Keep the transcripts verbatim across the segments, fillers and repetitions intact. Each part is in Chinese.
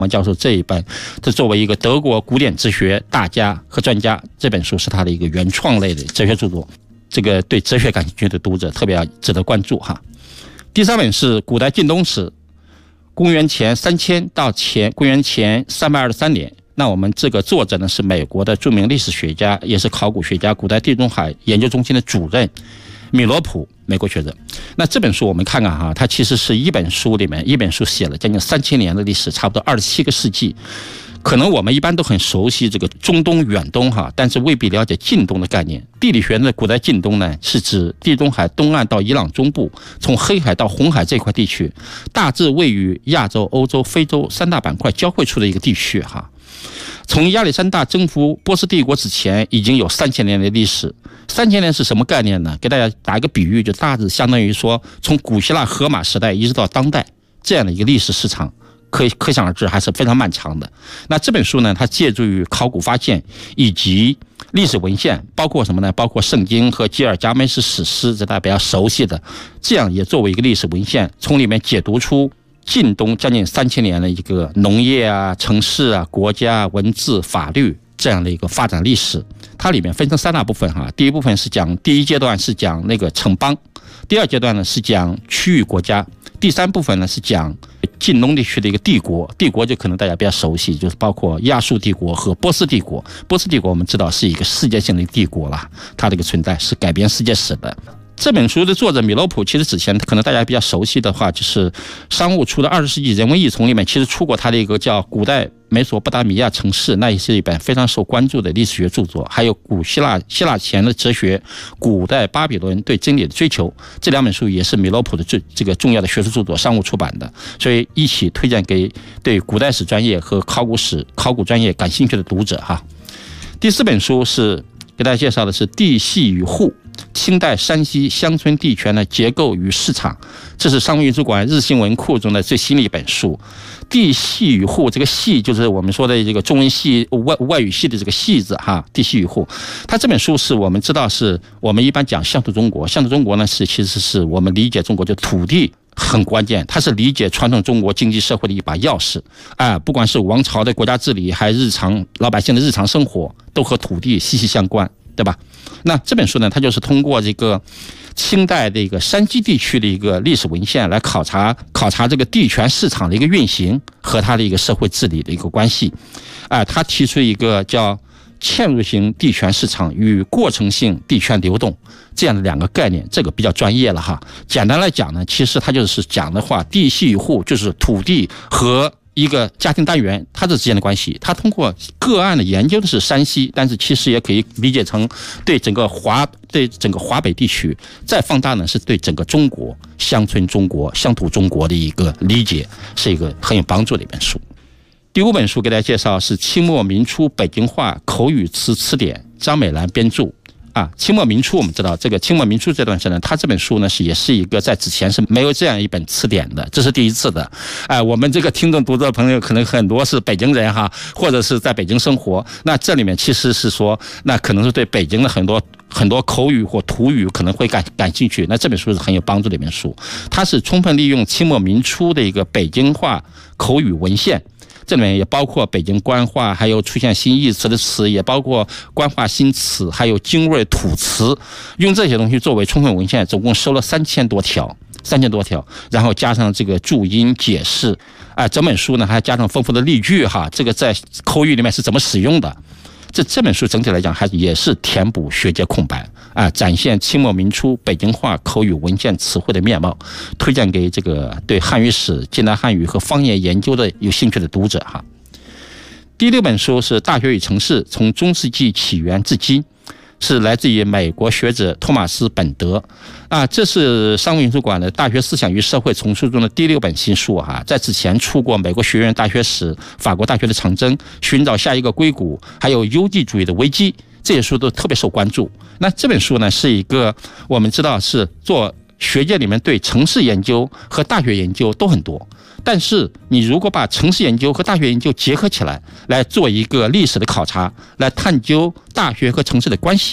王教授这一本，这作为一个德国古典哲学大家和专家，这本书是他的一个原创类的哲学著作，这个对哲学感兴趣的读者特别值得关注哈。第三本是古代晋东史，公元前三千到前公元前三百二十三年。那我们这个作者呢是美国的著名历史学家，也是考古学家，古代地中海研究中心的主任米罗普，美国学者。那这本书我们看看哈，它其实是一本书里面一本书写了将近三千年的历史，差不多二十七个世纪。可能我们一般都很熟悉这个中东远东哈，但是未必了解近东的概念。地理学的古代近东呢，是指地中海东岸到伊朗中部，从黑海到红海这块地区，大致位于亚洲、欧洲、非洲三大板块交汇处的一个地区哈。从亚历山大征服波斯帝国之前，已经有三千年的历史。三千年是什么概念呢？给大家打一个比喻，就大致相当于说，从古希腊荷马时代一直到当代这样的一个历史时长。可可想而知，还是非常漫长的。那这本书呢，它借助于考古发现以及历史文献，包括什么呢？包括圣经和吉尔伽美什史诗，这大家比较熟悉的，这样也作为一个历史文献，从里面解读出近东将近三千年的一个农业啊、城市啊、国家、文字、法律这样的一个发展历史。它里面分成三大部分哈，第一部分是讲第一阶段是讲那个城邦，第二阶段呢是讲区域国家，第三部分呢是讲近东地区的一个帝国，帝国就可能大家比较熟悉，就是包括亚述帝国和波斯帝国。波斯帝国我们知道是一个世界性的帝国了，它这个存在是改变世界史的。这本书的作者米罗普，其实之前可能大家比较熟悉的话，就是商务出的二十世纪人文异丛里面，其实出过他的一个叫《古代美索不达米亚城市》，那也是一本非常受关注的历史学著作。还有古希腊希腊前的哲学，古代巴比伦对真理的追求，这两本书也是米罗普的最这个重要的学术著作，商务出版的，所以一起推荐给对古代史专业和考古史考古专业感兴趣的读者哈。第四本书是给大家介绍的是《地系与户：清代山西乡村地权的结构与市场》，这是商务印书馆日新文库中的最新的一本书。地系与户，这个系就是我们说的这个中文系外外语系的这个系字哈，地系与户。它这本书是我们知道是我们一般讲乡土中国，乡土中国呢是其实是我们理解中国就土地很关键，它是理解传统中国经济社会的一把钥匙啊，不管是王朝的国家治理，还是日常老百姓的日常生活，都和土地息息相关，对吧？那这本书呢，它就是通过这个清代的一个山西地区的一个历史文献来考察考察这个地权市场的一个运行和它的一个社会治理的一个关系啊，他提出一个叫嵌入型地权市场与过程性地权流动这样的两个概念，这个比较专业了哈。简单来讲呢，其实它就是讲的话，地系与户就是土地和一个家庭单元它这之间的关系。它通过个案的研究的是山西，但是其实也可以理解成对整个华对整个华北地区，再放大呢是对整个中国乡村中国乡土中国的一个理解，是一个很有帮助的一本书。第五本书给大家介绍是清末民初北京话口语词词典，张美兰编著啊。清末民初我们知道这个清末民初这段时间，他这本书呢是也是一个在之前是没有这样一本词典的，这是第一次的。哎、呃，我们这个听众读者朋友可能很多是北京人哈，或者是在北京生活，那这里面其实是说，那可能是对北京的很多很多口语或土语可能会感感兴趣，那这本书是很有帮助的一本书。它是充分利用清末民初的一个北京话口语文献。这里面也包括北京官话，还有出现新义词的词，也包括官话新词，还有京味土词，用这些东西作为充分文献，总共收了三千多条，三千多条，然后加上这个注音解释，啊、呃，整本书呢还加上丰富的例句哈，这个在口语里面是怎么使用的。这这本书整体来讲还也是填补学界空白啊，展现清末民初北京话口语文献词汇的面貌，推荐给这个对汉语史、近代汉语和方言研究的有兴趣的读者哈。第六本书是《大学与城市：从中世纪起源至今》，是来自于美国学者托马斯·本德啊，这是商务印书馆的《大学思想与社会》丛书中的第六本新书哈。在之前出过美国学院大学史、法国大学的长征、寻找下一个硅谷，还有优绩主义的危机，这些书都特别受关注。那这本书呢，是一个我们知道是做学界里面对城市研究和大学研究都很多，但是你如果把城市研究和大学研究结合起来，来做一个历史的考察，来探究大学和城市的关系，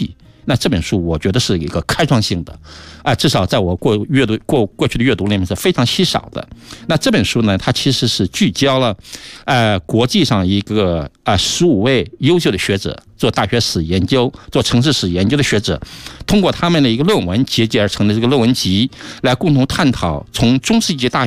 那这本书我觉得是一个开创性的，啊、呃，至少在我过阅读过过去的阅读里面是非常稀少的。那这本书呢，它其实是聚焦了，呃，国际上一个啊十五位优秀的学者，做大学史研究、做城市史研究的学者，通过他们的一个论文结集而成的这个论文集，来共同探讨从中世纪大